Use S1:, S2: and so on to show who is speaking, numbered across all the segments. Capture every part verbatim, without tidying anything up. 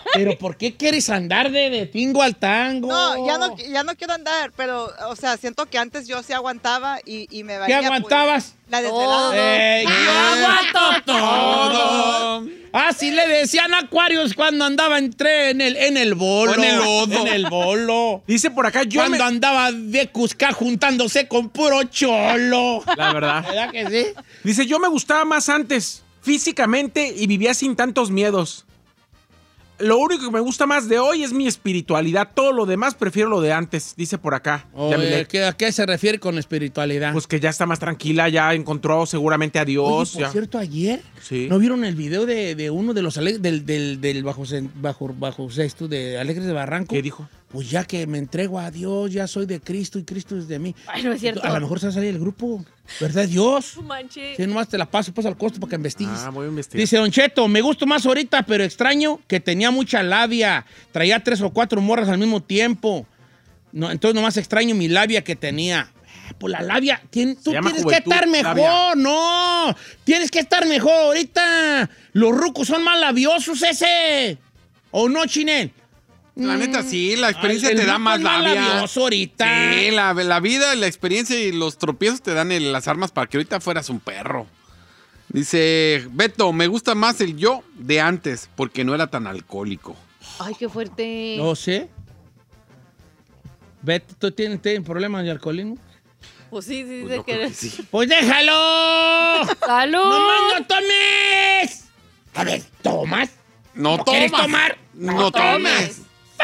S1: ¿Pero por qué quieres andar de, de tingo al tango?
S2: No, ya no, ya no quiero andar, pero, o sea, siento que antes yo sí aguantaba y, y me
S1: ¿Qué
S2: valía.
S1: aguantabas?
S2: Pues, la desvelada.
S1: Eh, yo aguanto todo. Así le decían a Aquarius cuando andaba entre en el, en el bolo.
S3: En el lodo.
S1: En el bolo.
S4: Dice por acá, yo
S1: Cuando
S4: me...
S1: andaba de Cusca juntándose con puro cholo.
S4: La verdad.
S1: ¿Verdad que sí?
S4: Dice, yo me gustaba más antes, físicamente, y vivía sin tantos miedos. Lo único que me gusta más de hoy es mi espiritualidad. Todo lo demás prefiero lo de antes, dice por acá.
S1: Oye, ¿qué- ¿a qué se refiere con espiritualidad?
S4: Pues que ya está más tranquila, ya encontró seguramente a Dios.
S1: Oye, por
S4: ya.
S1: cierto, ayer,
S4: Sí.
S1: ¿no vieron el video de, de uno de los ale- del, del, del bajo, sen- bajo, bajo sexto de Alegres de Barranco?
S4: ¿Qué dijo?
S1: Pues ya que me entrego a Dios, ya soy de Cristo y Cristo es de mí.
S5: Ay, no es cierto.
S1: A lo mejor se va a salir el grupo, ¿verdad, Dios?
S5: No manches.
S1: Si nomás te la paso pues al costo para que investigues.
S4: Ah, voy a investigar.
S1: Dice Don Cheto, me gusto más ahorita, pero extraño que tenía mucha labia. Traía tres o cuatro morras al mismo tiempo. No, entonces nomás extraño mi labia que tenía. Pues la labia, tien- tú
S4: llama
S1: tienes
S4: juventud,
S1: que estar mejor,
S4: labia.
S1: no. Tienes que estar mejor ahorita. Los rucos son más labiosos ese. ¿O no, Chinel?
S3: La neta, sí, la experiencia
S1: Ay, el
S3: te da
S1: ruco
S3: más
S1: es más
S3: labia.
S1: labioso ahorita.
S3: Sí, la, la vida, la experiencia y los tropiezos te dan el- las armas para que ahorita fueras un perro. Dice, Beto, me gusta más el yo de antes, porque no era tan alcohólico.
S5: Ay, qué fuerte.
S1: No sé. Vete, ¿tú tienes, tienes problemas de alcoholismo?
S5: Pues sí, sí,
S3: Pues
S5: de
S3: yo
S5: que
S3: creo
S5: eres.
S3: que sí.
S1: ¡Pues déjalo!
S5: ¡Salud!
S1: ¡No más no tomes! A ver, ¿tomas?
S3: No,
S1: ¿No quieres
S3: tomas.
S1: tomar?
S3: No tomes.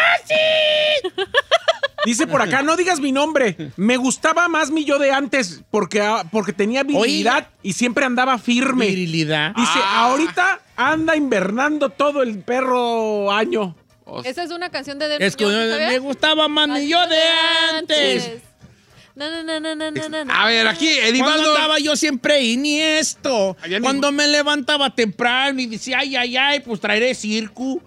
S4: Dice por acá, no digas mi nombre. Me gustaba más mi yo de antes porque, ah, porque tenía virilidad y siempre andaba firme.
S1: Virilidad.
S4: Dice,
S3: Ah.
S4: ahorita anda invernando todo el perro año.
S3: O sea,
S5: Esa es una canción de Del
S1: Es que
S5: Muñoz,
S1: me
S5: ¿sabías?
S1: gustaba más mi yo de antes.
S5: No, no, no, no, no, no, no.
S3: a ver, aquí,
S1: Cuando
S3: Edivaldo.
S1: andaba yo siempre iniesto.
S3: Allá ni-
S1: Cuando me levantaba temprano y decía, ay, ay, ay, pues traeré circo.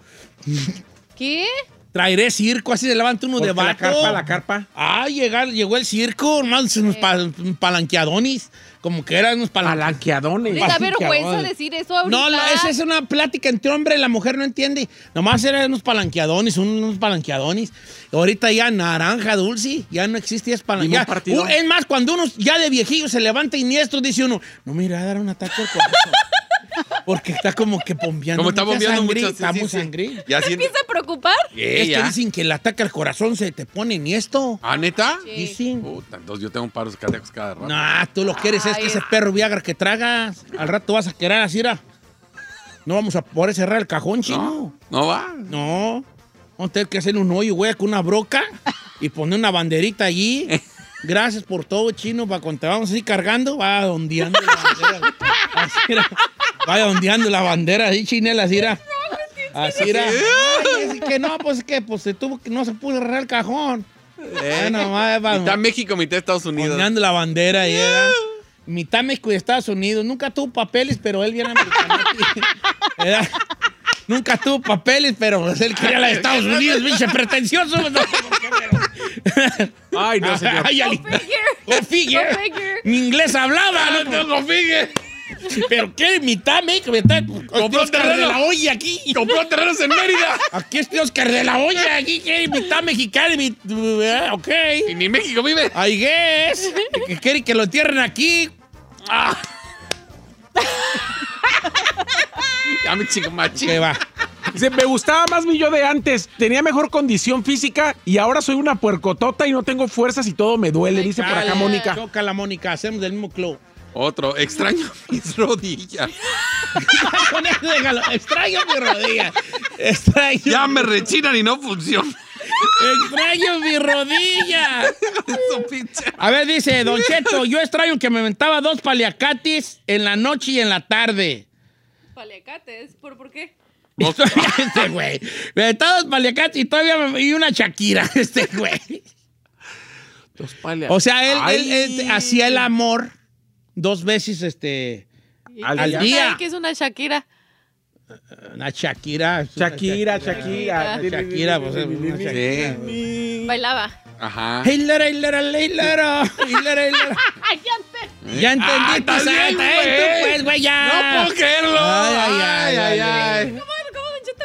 S5: ¿Qué?
S1: Traeré circo, así se levanta uno de
S4: Porque la
S1: vato.
S4: carpa, la carpa.
S1: Ah, llegar, llegó el circo, hermanos, unos pa- palanqueadones. Como que eran unos palanqueadones.
S4: Palanqueadones.
S5: ¿Les da
S1: Palanqueador.
S5: vergüenza decir eso ahorita?
S1: No, la- esa es una plática entre hombre y la mujer no entiende. Nomás eran unos palanqueadones, unos palanqueadones. Ahorita ya naranja dulce, ya no existe, ya es
S4: Limón
S1: palanqueado.
S4: partido.
S1: Es más, cuando uno ya de viejillo se levanta iniestro, dice uno, no me irá a dar un ataque al corazón. Porque está como que bombeando.
S3: Como está
S1: mucha
S3: bombeando
S1: sangre,
S3: mucho, sí,
S1: Está
S3: sí,
S1: muy
S3: sí.
S1: sangre.
S3: Ya
S5: ¿Te
S3: siente-
S5: empieza a preocupar?
S3: Eh,
S1: Es que
S3: ya.
S1: dicen que el ataque al corazón se te pone niesto.
S3: ¿Ah, neta?
S5: Sí.
S1: Dicen.
S3: Puta, entonces yo tengo paros cardíacos cada rato.
S1: No, tú lo quieres, es
S5: Ay,
S1: que ese
S5: es-
S1: perro Viagra que tragas, al rato vas a querer así, ra. No vamos a poder cerrar el cajón, chino.
S3: No, no va.
S1: No. Vamos a tener que hacer un hoyo, güey, con una broca y poner una banderita allí. Gracias por todo, chino, para cuando te vamos así cargando, va ondeando la bandera. Así, ra. Vaya ondeando la bandera así, chinela, así, ra. Así, ra. Ay, es que no, pues es que pues, se tuvo que no se pudo cerrar el cajón. Bueno, va, va,
S3: Mitad México, mitad Estados Unidos.
S1: Ondeando la bandera y era mitad México y Estados Unidos. Nunca tuvo papeles, pero él viene americano. ¿Verdad? Nunca tuvo papeles, pero pues, él quería la de Estados Unidos, pinche pretencioso. No sé por qué, pero-
S4: Ay, no, señor.
S1: Ay,
S5: Go
S1: Ali-
S5: figure.
S1: Go figure.
S5: Go figure.
S1: Ni inglés hablaba, no tengo figure. ¿Pero qué? ¿Mitad México? ¿Mitad?
S3: Compró
S1: Oscar de
S3: terreno.
S1: la Hoya aquí.
S3: Compró terrenos en Mérida.
S1: Aquí es Oscar de la Hoya, aquí que mitad mexicana y mitad... Ok.
S3: Y ni México vive.
S1: I guess. Que quiere que lo entierren aquí.
S3: Ah. Ya me chico machi.
S1: ¿Qué va?
S4: Dice, me gustaba más mi yo de antes. Tenía mejor condición física y ahora soy una puercotota y no tengo fuerzas y todo me duele, dice por acá
S1: Dale,
S4: Mónica.
S1: Choca la Mónica, hacemos del mismo club.
S3: Otro, extraño mis rodillas.
S1: Con eso déjalo. Extraño mi rodilla. Extraño.
S3: Ya me rechinan y no funcionan.
S1: Extraño mi rodilla.
S3: Eso, pinche.
S1: A ver, dice Don Cheto, yo extraño que me aventaba dos paliacatis en la noche y en la tarde.
S5: Paliacates, ¿por, ¿por qué?
S1: Y todavía este güey. Me aventaba dos paliacatis y todavía me, y una Shakira, este güey.
S3: Dos palias.
S1: O sea, él, él-
S3: Ay.
S1: él hacía el amor dos veces, este...
S4: Al
S1: Al
S4: día.
S1: día.
S5: ¿Qué es una Shakira?
S1: Una Shakira.
S4: Shakira, Shakira.
S1: Shakira, pues, una Shakira.
S3: Sí.
S5: Bailaba.
S3: Ajá.
S1: Hey, lera, lera, lera, lera, lera.
S5: ¡Ay, ya te!
S1: Ya entendí,
S3: Ah,
S1: tú
S3: está
S1: sabes,
S3: bien, güey.
S1: tú, pues, güey, ya.
S3: No puedo creerlo.
S1: Ay, ay, ay, ay, ay.
S5: ¿Cómo, cómo, Don Cheto, cómo es la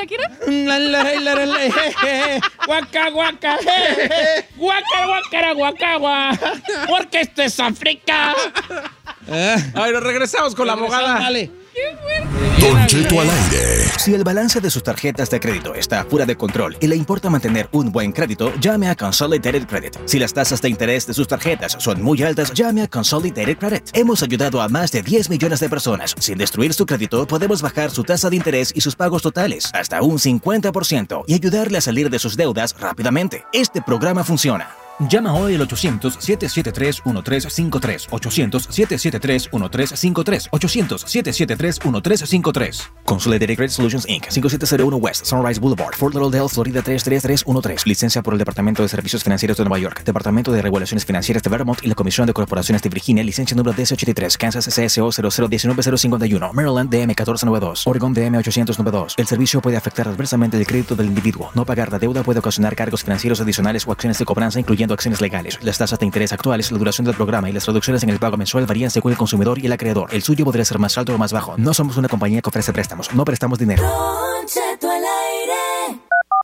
S5: Shakira?
S1: La, la, la, la, la, je, je, guaca, guaca, je, je, guaca, guacara, guaca, gua, porque esto es África. Eh.
S4: Ay, nos regresamos con la abogada.
S1: Vale.
S6: Don Cheto al aire. Si el balance de sus tarjetas de crédito está fuera de control y le importa mantener un buen crédito, llame a Consolidated Credit. Si las tasas de interés de sus tarjetas son muy altas, llame a Consolidated Credit. Hemos ayudado a más de diez millones de personas. Sin destruir su crédito, podemos bajar su tasa de interés y sus pagos totales hasta un cincuenta por ciento y ayudarle a salir de sus deudas rápidamente. Este programa funciona. Llama hoy al ochocientos, siete siete tres, uno tres cinco tres, ochocientos, siete siete tres, uno tres cinco tres, ochocientos, siete siete tres, uno tres cinco tres. Consolidated Credit Solutions incorporated. cinco siete cero uno West Sunrise Boulevard, Fort Lauderdale, Florida tres tres tres uno tres. Licencia por el Departamento de Servicios Financieros de Nueva York, Departamento de Regulaciones Financieras de Vermont y la Comisión de Corporaciones de Virginia. Licencia número D S ochenta y tres, Kansas C S O cero cero uno nueve cero cinco uno, Maryland D M catorce noventa y dos, Oregon D M ochocientos noventa y dos. El servicio puede afectar adversamente el crédito del individuo. No pagar la deuda puede ocasionar cargos financieros adicionales o acciones de cobranza, incluyendo acciones legales. Las tasas de interés actuales, la duración del programa y las reducciones en el pago mensual varían según el consumidor y el acreedor. El suyo podría ser más alto o más bajo. No somos una compañía que ofrece préstamos. No prestamos dinero.
S7: Don Cheto al aire.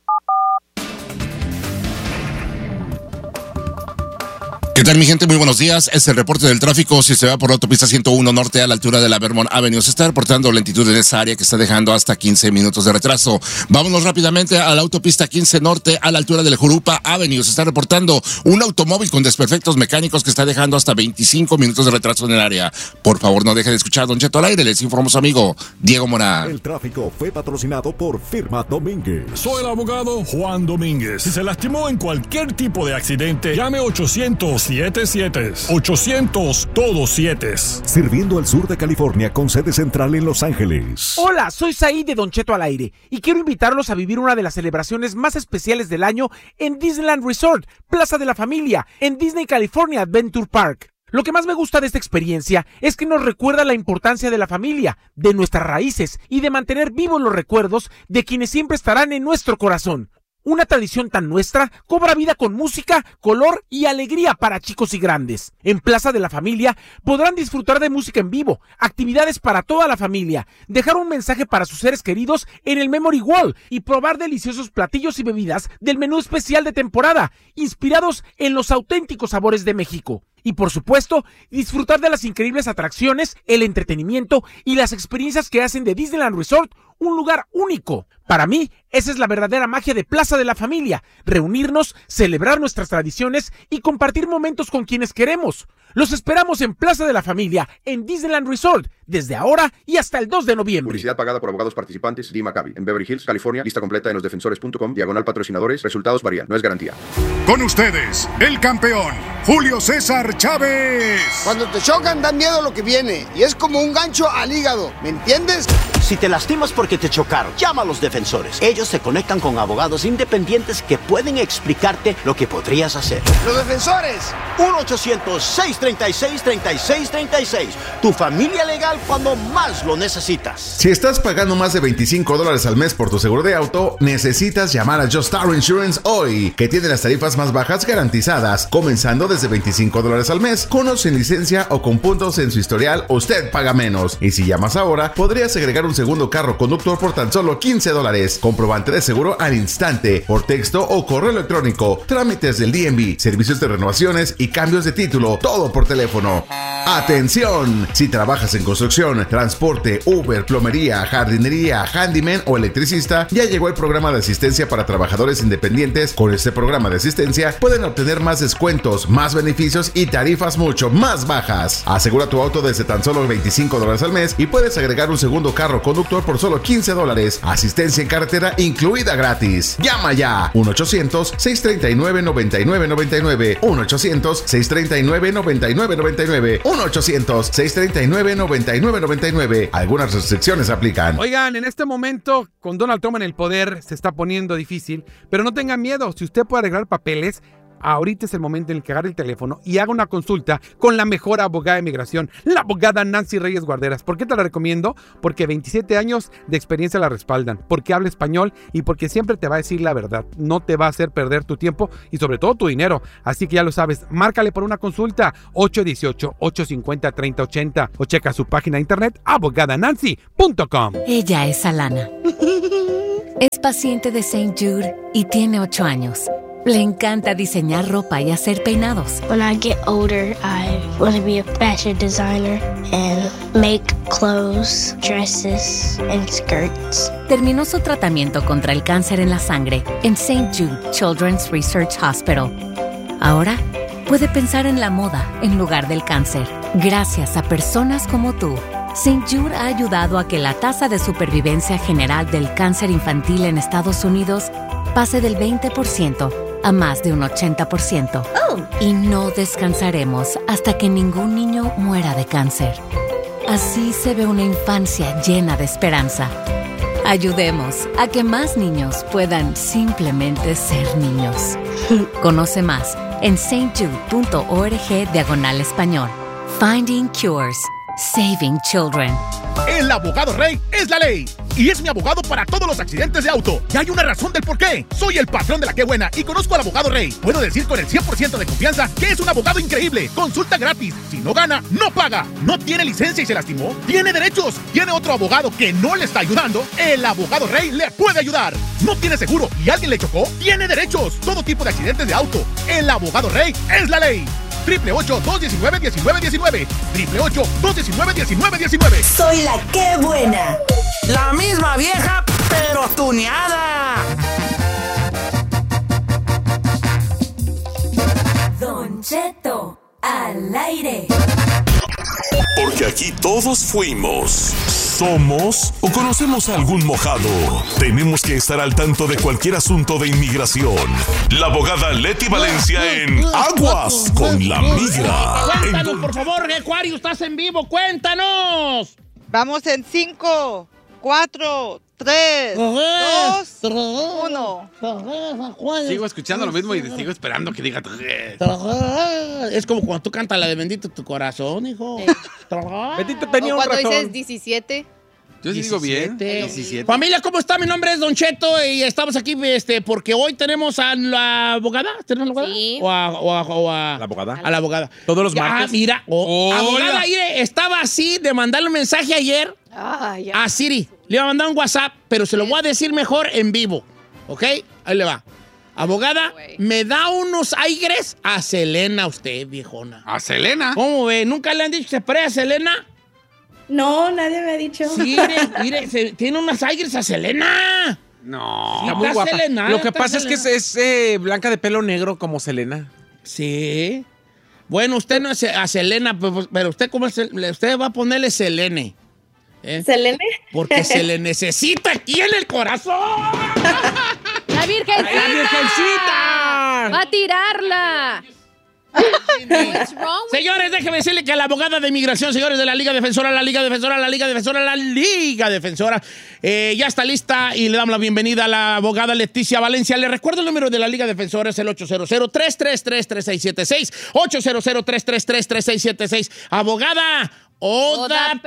S8: ¿Qué tal, mi gente? Muy buenos días. Es el reporte del tráfico. Si se va por la autopista ciento uno norte a la altura de la Vermont Avenue, se está reportando lentitud en esa área que está dejando hasta quince minutos de retraso. Vámonos rápidamente a la autopista quince norte a la altura del Jurupa Avenue. Se está reportando un automóvil con desperfectos mecánicos que está dejando hasta veinticinco minutos de retraso en el área. Por favor, no deje de escuchar Don Cheto al aire. Les informó su amigo Diego Morán.
S9: El tráfico fue patrocinado por Firma Domínguez.
S10: Soy el abogado Juan Domínguez. Si se lastimó en cualquier tipo de accidente, llame ochocientos siete siete. ochocientos todos siete.
S9: Sirviendo al sur de California con sede central en Los Ángeles.
S4: Hola, soy Said de Don Cheto al aire y quiero invitarlos a vivir una de las celebraciones más especiales del año en Disneyland Resort, Plaza de la Familia, en Disney California Adventure Park. Lo que más me gusta de esta experiencia es que nos recuerda la importancia de la familia, de nuestras raíces y de mantener vivos los recuerdos de quienes siempre estarán en nuestro corazón. Una tradición tan nuestra cobra vida con música, color y alegría para chicos y grandes. En Plaza de la Familia podrán disfrutar de música en vivo, actividades para toda la familia, dejar un mensaje para sus seres queridos en el Memory Wall y probar deliciosos platillos y bebidas del menú especial de temporada, inspirados en los auténticos sabores de México. Y por supuesto, disfrutar de las increíbles atracciones, el entretenimiento y las experiencias que hacen de Disneyland Resort un lugar único. Para mí, esa es la verdadera magia de Plaza de la Familia, reunirnos, celebrar nuestras tradiciones y compartir momentos con quienes queremos. Los esperamos en Plaza de la Familia, en Disneyland Resort, desde ahora y hasta el dos de noviembre.
S11: Publicidad pagada por abogados participantes, D. Maccabi, en Beverly Hills, California. Lista completa en los defensores punto com, diagonal patrocinadores. Resultados varían, no es garantía.
S12: Con ustedes, el campeón, Julio César Chávez.
S13: Cuando te chocan, da miedo lo que viene. Y es como un gancho al hígado, ¿me entiendes?
S14: Si te lastimas porque te chocaron, llama a los defensores. Ellos se conectan con abogados independientes que pueden explicarte lo que podrías hacer.
S13: ¡Los defensores!
S14: uno ochocientos, seiscientos treinta y seis, treinta y seis treinta y seis. Tu familia legal cuando más lo necesitas.
S15: Si estás pagando más de veinticinco dólares al mes por tu seguro de auto, necesitas llamar a Just Auto Insurance hoy, que tiene las tarifas más bajas garantizadas, comenzando desde veinticinco dólares al mes. Con o sin licencia o con puntos en su historial, usted paga menos. Y si llamas ahora, podrías agregar un segundo carro conductor por tan solo quince dólares. Comprobante de seguro al instante, por texto o correo electrónico. Trámites del D M V, servicios de renovaciones y cambios de título, todo por teléfono. ¡Atención! Si trabajas en construcción, transporte, Uber, plomería, jardinería, handyman o electricista, ya llegó el programa de asistencia para trabajadores independientes. Con este programa de asistencia pueden obtener más descuentos, más beneficios y tarifas mucho más bajas. Asegura tu auto desde tan solo veinticinco dólares al mes y puedes agregar un segundo carro conductor por solo quince dólares. Asistencia en carretera incluida gratis. Llama ya. uno ochocientos, seiscientos treinta y nueve, noventa y nueve noventa y nueve. uno ochocientos, seiscientos treinta y nueve, noventa y nueve noventa y nueve. uno ochocientos, seiscientos treinta y nueve, noventa y nueve noventa y nueve. Algunas restricciones aplican.
S3: Oigan, en este momento, con Donald Trump en el poder, se está poniendo difícil, pero no tengan miedo. Si usted puede arreglar papeles, ahorita es el momento en el que agarre el teléfono y haga una consulta con la mejor abogada de migración, la abogada Nancy Reyes Guarderas. ¿Por qué te la recomiendo? Porque veintisiete años de experiencia la respaldan, porque habla español y porque siempre te va a decir la verdad. No te va a hacer perder tu tiempo y sobre todo tu dinero. Así que ya lo sabes, márcale por una consulta ocho uno ocho, ocho cinco cero, tres cero ocho cero o checa su página de internet abogada nancy punto com.
S16: Ella es Alana. Es Es paciente de Saint Jude y tiene ocho años. Le encanta diseñar ropa y hacer peinados.
S17: When I get older, I want to be a fashion designer and make clothes, dresses, and skirts.
S16: Terminó su tratamiento contra el cáncer en la sangre en Saint Jude Children's Research Hospital. Ahora puede pensar en la moda en lugar del cáncer. Gracias a personas como tú, Saint Jude ha ayudado a que la tasa de supervivencia general del cáncer infantil en Estados Unidos pase del veinte por ciento a más de un ochenta por ciento.
S18: Oh.
S16: Y no descansaremos hasta que ningún niño muera de cáncer. Así se ve una infancia llena de esperanza. Ayudemos a que más niños puedan simplemente ser niños. Conoce más en saintjude.org diagonal español. Finding Cures. Saving Children.
S19: El abogado Rey es la ley. Y es mi abogado para todos los accidentes de auto. Y hay una razón del por qué. Soy el patrón de la que buena y conozco al abogado Rey. Puedo decir con el cien por ciento de confianza que es un abogado increíble. Consulta gratis. Si no gana, no paga. No tiene licencia y se lastimó. Tiene derechos. Tiene otro abogado que no le está ayudando. El abogado Rey le puede ayudar. No tiene seguro y alguien le chocó. Tiene derechos. Todo tipo de accidentes de auto. El abogado Rey es la ley. Triple ocho, dos diecinueve, diecinueve diecinueve. Triple ocho, dos diecinueve, diecinueve diecinueve.
S18: Soy la que buena.
S20: La misma vieja, pero tuneada.
S7: Don Cheto al aire.
S21: Porque aquí todos fuimos, somos o conocemos a algún mojado. Tenemos que estar al tanto de cualquier asunto de inmigración. La abogada Leti Valencia en Aguas con la Migra.
S1: Cuéntanos, por favor, Acuario, estás en vivo, cuéntanos.
S2: Vamos en cinco, cuatro, tres, dos, uno.
S3: Sigo escuchando lo mismo y sigo esperando que diga.
S1: Es como cuando tú cantas la de Bendito tu corazón, hijo.
S3: Bendito tenía
S5: o
S3: un
S5: cuando
S3: ratón.
S5: dices diecisiete.
S3: Yo sí digo bien.
S1: diecisiete. Familia, ¿cómo está? Mi nombre es Don Cheto y estamos aquí este, porque hoy tenemos a la abogada. ¿Tenemos a la abogada?
S5: Sí.
S1: O a, o a, o a
S3: la abogada.
S1: A la abogada.
S3: Todos los
S1: Ah,
S3: martes.
S1: mira. oh,
S3: Hola.
S1: abogada, mire, estaba así de mandarle un mensaje ayer
S5: Ah, ya.
S1: a Siri. Le iba a mandar un WhatsApp, pero se lo voy a decir mejor en vivo. ¿Ok? Ahí le va. Abogada, me da unos aires a Selena usted, viejona.
S3: ¿A Selena?
S1: ¿Cómo ve? ¿Nunca le han dicho que se parece a Selena?
S22: No, nadie me ha dicho.
S1: Sí, mire, mire, se- tiene unas aires a Selena.
S3: No.
S1: Está muy guapa. Selena,
S4: Lo que
S1: está
S4: pasa es que es,
S1: Selena.
S4: es, eh, blanca de pelo negro como Selena.
S1: Sí. Bueno, usted no es a Selena, pues, pero usted como es, usted va a ponerle Selene. ¿eh?
S22: ¿Selene?
S1: Porque se le necesita aquí en el corazón.
S5: ¡La Virgencita!
S1: ¡La Virgencita!
S5: ¡Va a tirarla! What's wrong with-
S1: Señores, déjeme decirle que la abogada de inmigración, señores de la Liga Defensora, la Liga Defensora, la Liga Defensora, la Liga Defensora, eh, ya está lista y le damos la bienvenida a la abogada Leticia Valencia. Le recuerdo el número de la Liga Defensora, es el ocho cero cero, tres tres tres, tres seis siete seis, ocho cero cero, tres tres tres, tres seis siete seis. Abogada Oda,
S5: Oda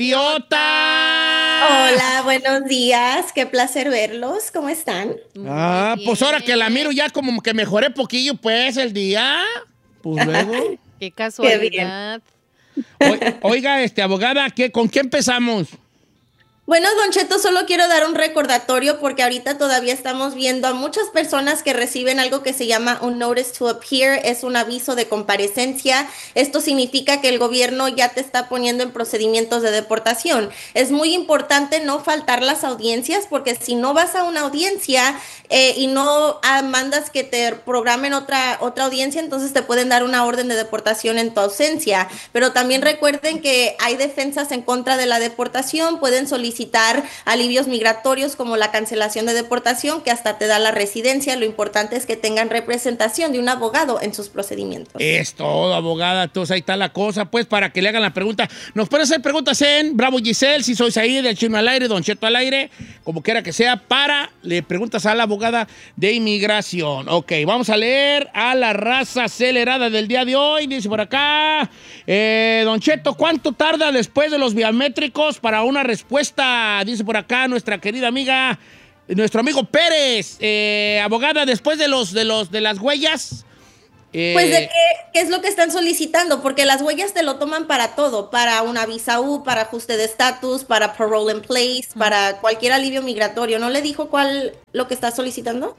S1: Petiota.
S22: Hola, buenos días. Qué placer verlos. ¿Cómo están?
S1: Ah, pues ahora que la miro ya como que mejoré poquillo, pues, el día. Pues luego.
S5: Qué casualidad.
S1: O- oiga, este, abogada, ¿qué, ¿con qué empezamos?
S22: Bueno, Don Cheto, solo quiero dar un recordatorio porque ahorita todavía estamos viendo a muchas personas que reciben algo que se llama un Notice to Appear, es un aviso de comparecencia. Esto significa que el gobierno ya te está poniendo en procedimientos de deportación. Es muy importante no faltar las audiencias porque si no vas a una audiencia eh, y no ah, mandas que te programen otra, otra audiencia, entonces te pueden dar una orden de deportación en tu ausencia. Pero también recuerden que hay defensas en contra de la deportación, pueden solicitar alivios migratorios como la cancelación de deportación, que hasta te da la residencia. Lo importante es que tengan representación de un abogado en sus procedimientos.
S1: Es todo, abogada. Entonces ahí está la cosa, pues, para que le hagan la pregunta. Nos pueden hacer preguntas en Bravo Giselle, si sois ahí, del Chino al aire, Don Cheto al aire, como quiera que sea, para, le preguntas a la abogada de inmigración. Ok, vamos a leer a la raza acelerada del día de hoy. Dice por acá, eh, Don Cheto, ¿cuánto tarda después de los biométricos para una respuesta? Dice por acá nuestra querida amiga, nuestro amigo Pérez, eh, abogada, después de los de los de las huellas, Eh,
S22: Pues de qué, qué es lo que están solicitando, porque las huellas te lo toman para todo, para una visa U, para ajuste de estatus, para parole in place, para cualquier alivio migratorio. ¿No le dijo cuál lo que está solicitando?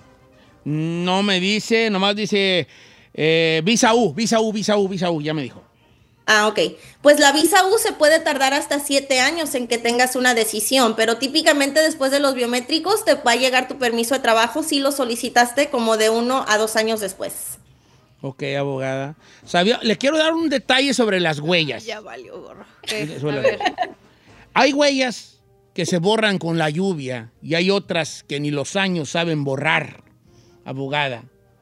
S1: No me dice, nomás dice eh, visa U, visa U, visa U, visa U, ya me dijo.
S22: Ah, ok. Pues la visa U se puede tardar hasta siete años en que tengas una decisión, pero típicamente después de los biométricos te va a llegar tu permiso de trabajo si lo solicitaste como de uno a dos años después.
S1: Ok, abogada. ¿Sabía? Le quiero dar un detalle sobre las huellas.
S5: Ya valió, gorro.
S1: Okay. A ver. Hay huellas que se borran con la lluvia y hay otras que ni los años saben borrar, abogada.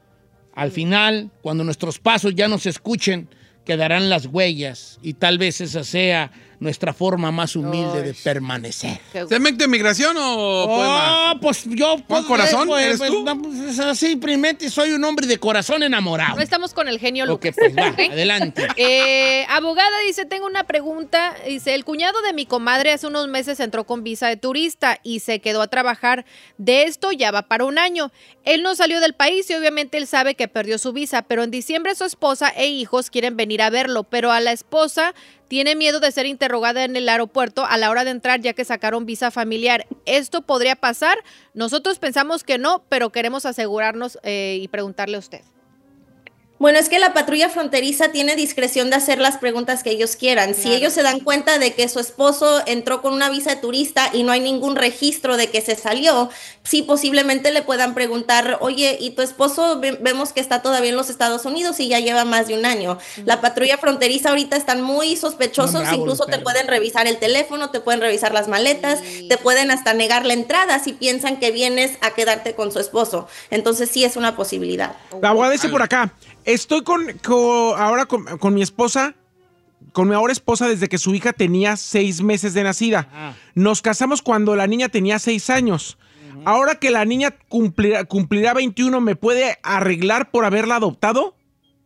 S1: Al final, cuando nuestros pasos ya no se escuchen, quedarán las huellas y tal vez esa sea nuestra forma más humilde de permanecer.
S3: ¿Cemento de migración o poema?
S1: Oh, pues yo...
S3: ¿Con corazón?
S1: Pues,
S3: ¿Eres
S1: pues,
S3: tú?
S1: no, pues, así, simplemente soy un hombre de corazón enamorado.
S5: No estamos con el genio Lucas.
S1: Ok, pues va,
S5: ¿Ok?
S1: adelante.
S5: Eh, abogada dice, tengo una pregunta. Dice, el cuñado de mi comadre hace unos meses entró con visa de turista y se quedó a trabajar. De esto ya va para un año. Él no salió del país y obviamente él sabe que perdió su visa, pero en diciembre su esposa e hijos quieren venir a verlo, pero a la esposa tiene miedo de ser interrogada en el aeropuerto a la hora de entrar ya que sacaron visa familiar. ¿Esto podría pasar? Nosotros pensamos que no, pero queremos asegurarnos eh, y preguntarle a usted.
S22: Bueno, es que la patrulla fronteriza tiene discreción de hacer las preguntas que ellos quieran. Si ellos se dan cuenta de que su esposo entró con una visa de turista y no hay ningún registro de que se salió, sí posiblemente le puedan preguntar, oye, ¿y tu esposo ve- vemos que está todavía en los Estados Unidos y ya lleva más de un año? La patrulla fronteriza ahorita están muy sospechosos,
S1: Son bravos
S22: incluso
S1: los
S22: te
S1: perros.
S22: pueden revisar el teléfono, te pueden revisar las maletas, te pueden hasta negar la entrada si piensan que vienes a quedarte con su esposo. Entonces sí es una posibilidad.
S4: La abogada dice por acá, estoy con, con- ahora con, con mi esposa, con mi ahora esposa desde que su hija tenía seis meses de nacida.
S1: Ajá.
S4: Nos casamos cuando la niña tenía seis años. Ahora que la niña cumplirá, cumplirá veintiuno, ¿me puede arreglar por haberla adoptado?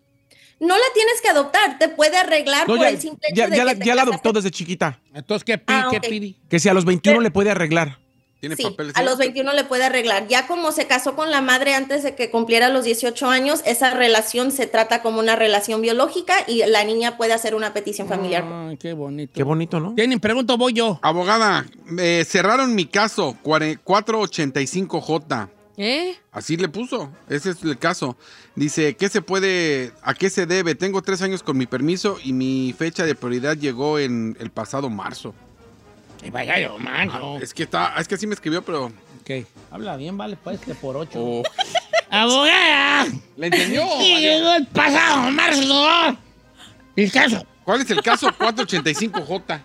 S22: No la tienes que adoptar, te puede arreglar
S4: No,
S22: por
S4: ya,
S22: el simple hecho
S4: ya-
S22: de
S4: ya
S22: que
S4: la,
S22: te
S4: ya la
S22: casaste.
S4: adoptó desde chiquita.
S1: Entonces, ¿qué pide?
S22: Ah,
S1: ¿Qué
S22: ok.
S1: pide?
S4: Que si a los veintiuno le puede arreglar.
S3: ¿Tiene
S22: Sí,
S3: papeles?
S22: a
S3: ella?
S22: los veintiuno le puede arreglar. Ya como se casó con la madre antes de que cumpliera los dieciocho años, esa relación se trata como una relación biológica y la niña puede hacer una petición familiar.
S1: Ay, qué bonito.
S4: Qué bonito, ¿no?
S1: Tienen, pregunto, voy yo.
S3: Abogada, eh, cerraron mi caso, cuatro ochenta y cinco J.
S5: ¿Eh?
S3: Así le puso, ese es el caso. Dice, ¿qué se puede, a qué se debe? Tengo tres años con mi permiso y mi fecha de prioridad llegó en el pasado marzo.
S1: Eh, vaya yo, mano.
S3: Ah, es que está, es que así me escribió, pero...
S1: Ok. Habla bien, vale, pues, que por ocho.
S3: Oh.
S1: ¡Abogada!
S3: ¿Le entendió?
S1: Sí, llegó el pasado marzo. El caso.
S3: ¿Cuál es el caso cuatro ochenta y cinco J?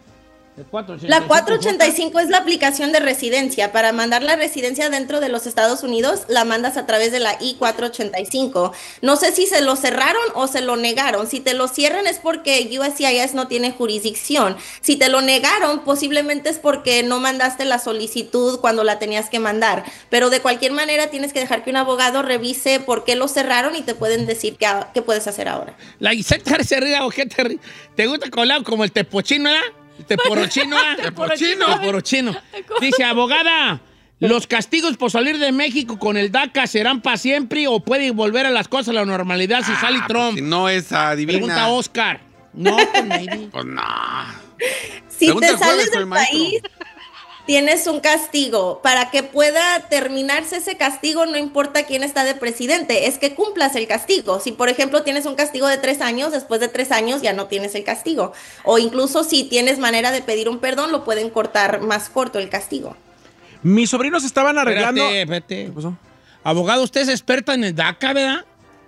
S22: La cuatro ochenta y cinco es la aplicación de residencia. Para mandar la residencia dentro de los Estados Unidos, la mandas a través de la I cuatro ochenta y cinco. No sé si se lo cerraron o se lo negaron. Si te lo cierran es porque U S C I S no tiene jurisdicción. Si te lo negaron, posiblemente es porque no mandaste la solicitud cuando la tenías que mandar. Pero de cualquier manera tienes que dejar que un abogado revise por qué lo cerraron y te pueden decir qué, qué puedes hacer ahora.
S1: La Iseta se ríe, ¿o qué te ríe? ¿Te gusta colado como el tepochino, ¿verdad? Teporochino, ¿ah?
S3: Teporochino.
S1: Teporochino. Dice, abogada, ¿los castigos por salir de México con el DACA serán para siempre o puede volver a las cosas a la normalidad si
S3: Ah,
S1: sale Trump?
S3: pues si no es adivina.
S1: Pregunta Oscar. No, pues maybe.
S3: Pues no.
S22: Si
S3: Pregunta
S22: te
S3: el jueves,
S22: sales
S3: soy
S22: del
S3: maestro.
S22: país, tienes un castigo. Para que pueda terminarse ese castigo, no importa quién está de presidente, es que cumplas el castigo. Si, por ejemplo, tienes un castigo de tres años, después de tres años ya no tienes el castigo. O incluso si tienes manera de pedir un perdón, lo pueden cortar más corto el castigo.
S4: Mis sobrinos estaban arreglando...
S1: Espérate, espérate.
S4: ¿Qué pasó?
S1: Abogado, usted es experta en el DACA, ¿verdad?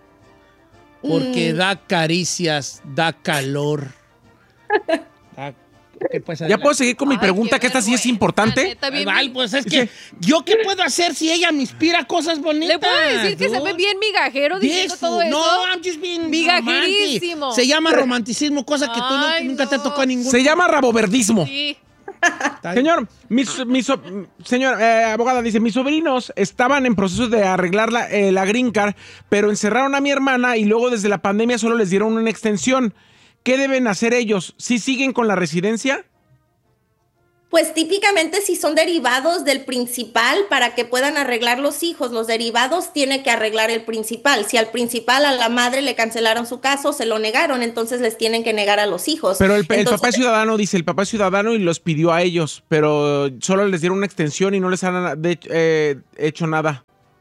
S1: Porque
S22: Mm.
S1: da caricias, da calor. Da- ¿Qué puedes
S4: ¿Ya
S1: hacer?
S4: puedo seguir con mi
S5: Ay,
S4: pregunta?
S5: qué
S4: Que esta sí es
S5: vergüenza,
S4: importante.
S5: neta, bien-
S1: Ay, pues es que, ¿yo qué puedo hacer si ella me inspira cosas bonitas?
S5: ¿Le puedo decir que se
S1: dude?
S5: ve bien migajero diciendo
S1: Yes,
S5: todo eso?
S1: No, I'm just being
S5: Migajerísimo.
S1: romantic. Se llama romanticismo, cosa que tú no-
S5: Ay,
S1: nunca te
S5: no.
S1: tocó a ningún.
S4: Se llama raboverdismo.
S5: Sí.
S4: Señor, mis, mis so- señor eh, abogada, dice, mis sobrinos estaban en proceso de arreglar la, eh, la green card, pero encerraron a mi hermana y luego desde la pandemia solo les dieron una extensión. ¿Qué deben hacer ellos? ¿Sí siguen con la residencia?
S22: Pues típicamente si son derivados del principal, para que puedan arreglar los hijos, los derivados tiene que arreglar el principal. Si al principal, a la madre le cancelaron su caso, se lo negaron, entonces les tienen que negar a los hijos.
S4: Pero el,
S22: entonces,
S4: el papá es ciudadano, dice, el papá es ciudadano y los pidió a ellos, pero solo les dieron una extensión y no les han de, eh, hecho nada.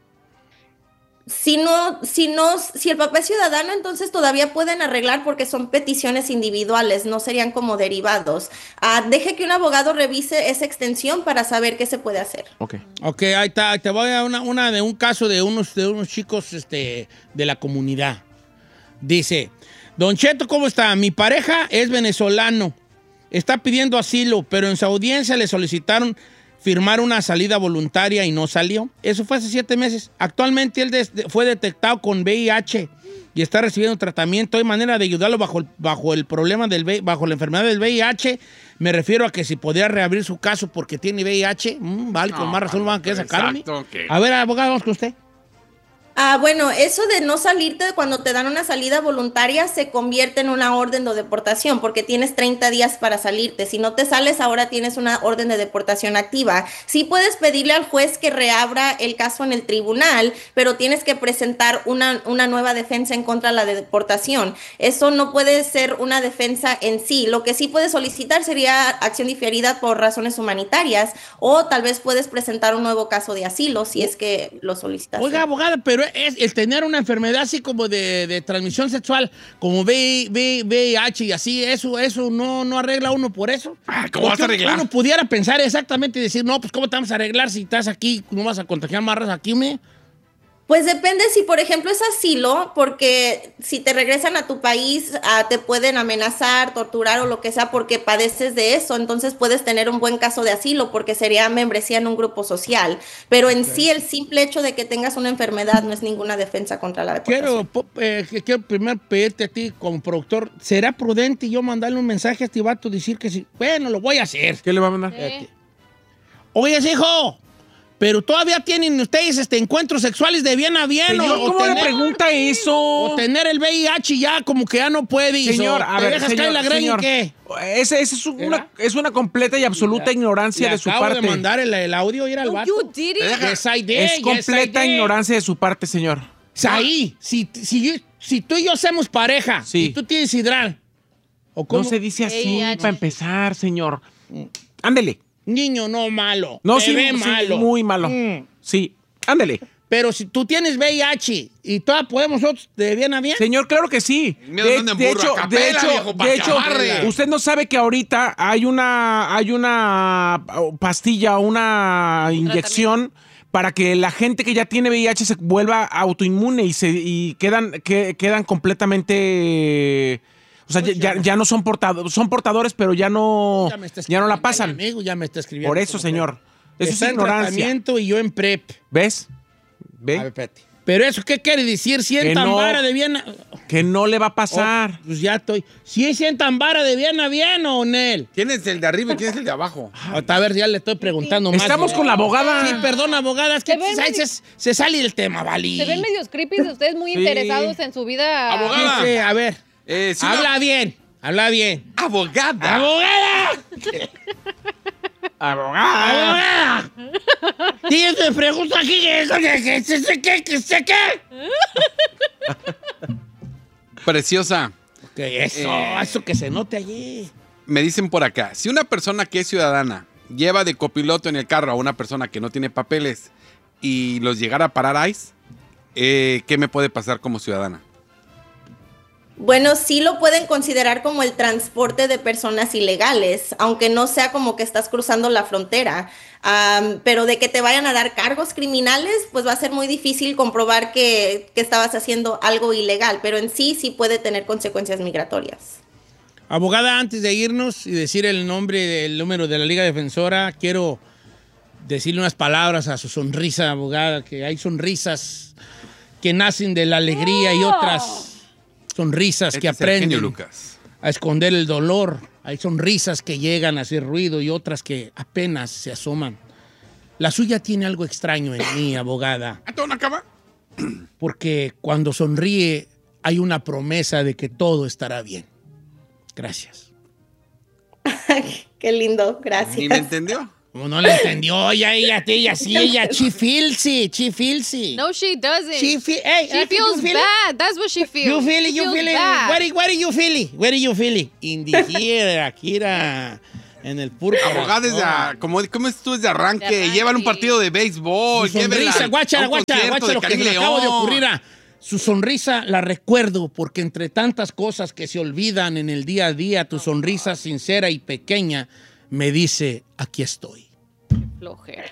S22: Si no, si no, si el papá es ciudadano, entonces todavía pueden arreglar porque son peticiones individuales, no serían como derivados. Ah, deje que un abogado revise esa extensión para saber qué se puede hacer.
S4: Ok.
S1: Ok, ahí está. Te voy a una, una de un caso de unos, de unos chicos este, de la comunidad. Dice, Don Cheto, ¿cómo está? Mi pareja es venezolano. Está pidiendo asilo, pero en su audiencia le solicitaron firmar una salida voluntaria y no salió. Eso fue hace siete meses. Actualmente él de, fue detectado con V I H y está recibiendo tratamiento. Hay manera de ayudarlo bajo el, bajo el problema del bajo la enfermedad del V I H. Me refiero a que si podría reabrir su caso porque tiene V I H, mmm, vale, con no, más razón lo van a querer sacar. Okay. A ver, abogado, vamos con usted.
S22: Ah, bueno, eso de no salirte cuando te dan una salida voluntaria se convierte en una orden de deportación porque tienes treinta días para salirte. Si no te sales, ahora tienes una orden de deportación activa. Sí puedes pedirle al juez que reabra el caso en el tribunal, pero tienes que presentar una, una nueva defensa en contra de la deportación. Eso no puede ser una defensa en sí. Lo que sí puedes solicitar sería acción diferida por razones humanitarias o tal vez puedes presentar un nuevo caso de asilo si es que lo solicitas.
S1: Oiga, abogada, pero es el tener una enfermedad así como de, de transmisión sexual, como V I H y así, eso, eso no, no arregla uno por eso.
S3: Ah, ¿cómo vas a arreglar?
S1: Uno pudiera pensar exactamente y decir, no, pues ¿cómo te vamos a arreglar si estás aquí? ¿No vas a contagiar más raza aquí, me?
S22: Pues depende si, por ejemplo, es asilo, porque si te regresan a tu país, uh, te pueden amenazar, torturar o lo que sea porque padeces de eso, entonces puedes tener un buen caso de asilo porque sería membresía en un grupo social. Pero en okay. sí, el simple hecho de que tengas una enfermedad no es ninguna defensa contra la deportación.
S1: Quiero, eh, quiero primero pedirte a ti como productor, ¿será prudente yo mandarle un mensaje a este vato decir que sí? Bueno, lo voy a hacer.
S4: ¿Qué le va a mandar?
S1: Eh. Oye, hijo, pero todavía tienen ustedes este, encuentros sexuales de bien a bien.
S4: Señor,
S1: o,
S4: ¿cómo
S1: o tener,
S4: le pregunta eso?
S1: O tener el V I H ya como que ya no puedes.
S4: Señor,
S1: o
S4: a
S1: te
S4: ver,
S1: dejas
S4: señor,
S1: caer la greña
S4: señor,
S1: y qué.
S4: Esa es, es, una, es una completa y absoluta
S1: le,
S4: ignorancia
S1: le
S4: de su
S1: acabo
S4: parte.
S1: de mandar el, el audio ir al vato.
S5: You did it.
S1: Yes, I did,
S4: es completa
S1: yes,
S4: ignorancia de su parte, señor.
S1: Ahí, si, si, si tú y yo somos pareja, sí. y tú tienes hidral. ¿O cómo?
S4: No se dice así, para empezar, señor. Ándele.
S1: Niño no malo.
S4: No,
S1: se
S4: sí,
S1: ve
S4: sí,
S1: malo.
S4: Muy malo.
S1: Mm.
S4: Sí, ándele.
S1: Pero si tú tienes V I H y todas podemos nosotros de bien a bien.
S4: Señor, claro que sí. De, de hecho, de hecho, viejo, de hecho usted no sabe que ahorita hay una, hay una pastilla, una inyección para que la gente que ya tiene V I H se vuelva autoinmune y se y quedan, que, quedan completamente. O sea, ya, ya, ya no son portadores, son portadores, pero ya no, ya, ya no la pasan.
S1: Amigo, ya me está escribiendo.
S4: Por eso, señor. Eso
S1: está
S4: es ignorancia.
S1: En tratamiento y yo en prep.
S4: ¿Ves? ¿Ve?
S1: A ver, espérate. ¿Pero eso qué quiere decir? ¿Sientan no, vara de bien a...
S4: Que no le va a pasar.
S1: Oh, pues ya estoy. ¿Sí sientan vara de bien a bien o Nel?
S3: ¿Quién es el de arriba y quién es el de abajo?
S1: A ver, ya le estoy preguntando
S4: sí.
S1: más.
S4: Estamos
S1: ¿no?
S4: con la abogada.
S1: Sí, perdón, abogada. Es que
S5: se,
S1: se, medio... se, se sale el tema, Vali.
S5: Se ven medios creepy de ustedes muy sí. interesados en su vida.
S1: Abogada. Sí, a ver. Eh, si Habla una... bien. Habla bien.
S3: Abogada.
S1: Abogada.
S4: Abogada.
S1: Abogada. Tienes me pregunta aquí que que sé qué, que sé qué.
S3: Preciosa.
S1: Que eso, eh, eso que se note allí.
S3: Me dicen por acá, si una persona que es ciudadana lleva de copiloto en el carro a una persona que no tiene papeles y los llegara a parar ICE, eh, ¿qué me puede pasar como ciudadana?
S22: Bueno, sí lo pueden considerar como el transporte de personas ilegales, aunque no sea como que estás cruzando la frontera. Um, pero de que te vayan a dar cargos criminales, pues va a ser muy difícil comprobar que, que estabas haciendo algo ilegal, pero en sí sí puede tener consecuencias migratorias.
S1: Abogada, antes de irnos y decir el nombre del número de la Liga Defensora, quiero decirle unas palabras a su sonrisa, abogada, que hay sonrisas que nacen de la alegría y otras sonrisas este que aprenden Lucas. a esconder el dolor. Hay sonrisas que llegan a hacer ruido y otras que apenas se asoman. La suya tiene algo extraño en mí, abogada.
S3: ¿Una cama?
S1: Porque cuando sonríe hay una promesa de que todo estará bien. Gracias.
S22: Qué lindo, gracias.
S3: ¿Ni me entendió?
S1: Como no le entendió, ella, ella, ella, sí, ella, she feels it, she feels it.
S5: No, she doesn't.
S1: She, fe hey,
S5: she feels
S1: feel
S5: bad.
S1: It?
S5: That's what she feels.
S1: You feel it,
S5: she
S1: you
S5: feels
S1: feel it.
S5: bad.
S1: Where, where do you feel it? Where do you feel it? In the here, aquí era, en el puro
S3: Abogada desde, a, como, ¿cómo es tú desde arranque? De arranque. Llevan un partido de béisbol.
S1: Su sonrisa, guacha, guacha, guacha, lo que se me acabo de ocurrir. A, su sonrisa la recuerdo porque entre tantas cosas que se olvidan en el día a día, tu sonrisa sincera y pequeña me dice, aquí estoy.
S5: Flojera.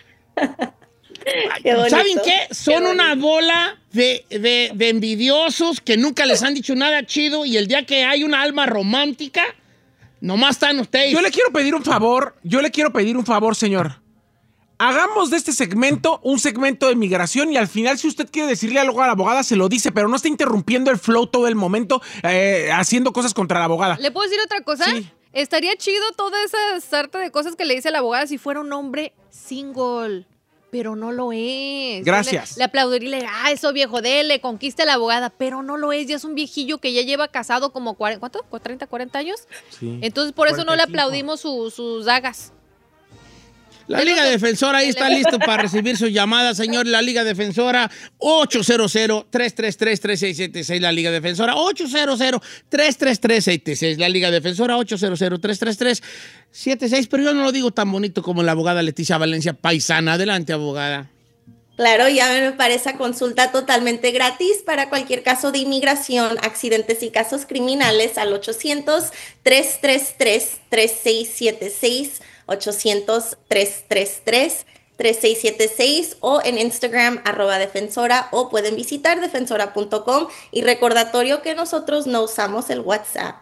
S1: ¿Saben qué? Son qué una bola de, de, de envidiosos que nunca les han dicho nada chido y el día que hay una alma romántica, nomás están ustedes.
S4: Yo le quiero pedir un favor, yo le quiero pedir un favor, señor. Hagamos de este segmento un segmento de migración y al final, si usted quiere decirle algo a la abogada, se lo dice, pero no está interrumpiendo el flow todo el momento eh, haciendo cosas contra la abogada.
S5: ¿Le puedo decir otra cosa?
S4: Sí.
S5: Estaría chido toda esa sarta de cosas que le dice la abogada si fuera un hombre single, pero no lo es.
S4: Gracias.
S5: Le, le aplaudiría y le diría, ah, eso viejo, dele, conquiste a la abogada, pero no lo es, ya es un viejillo que ya lleva casado como cuarenta, ¿cuánto? ¿treinta, cuarenta años? Sí. Entonces por eso cuarenta y cinco. No le aplaudimos su, sus dagas.
S1: La Liga Defensora ahí está listo para recibir su llamada, señor. La Liga Defensora, ocho cero cero, tres tres tres, tres seis siete seis. La Liga Defensora, ocho cero cero, tres tres tres, siete seis. La Liga Defensora, ocho cero cero, tres tres tres, siete seis. Pero yo no lo digo tan bonito como la abogada Leticia Valencia, paisana. Adelante, abogada.
S22: Claro, llamen para esa consulta totalmente gratis para cualquier caso de inmigración, accidentes y casos criminales al ochocientos, tres tres tres, tres seis siete seis. ochocientos, tres tres tres, tres seis siete seis o en Instagram arroba defensora o pueden visitar defensora punto com y recordatorio que nosotros no usamos el WhatsApp.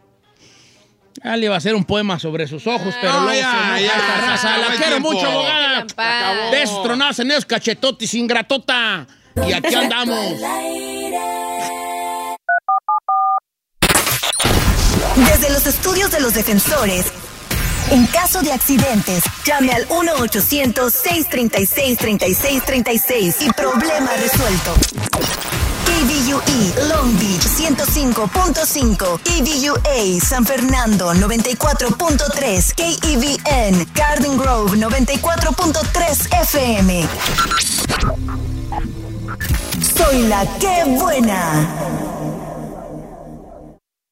S1: Ah, le iba a hacer un poema sobre sus ojos, pero no, luego ya, se ya, esta raza. La quiero mucho, abogada. Besos tronados en esos cachetotis, ingratota. Y aquí andamos.
S18: Desde los estudios de los defensores, en caso de accidentes, llame al uno ochocientos, seis tres seis, tres seis tres seis y problema resuelto. K V U E Long Beach ciento cinco punto cinco, K V U A San Fernando noventa y cuatro punto tres, K E V N Garden Grove noventa y cuatro punto tres F M. Soy la que buena.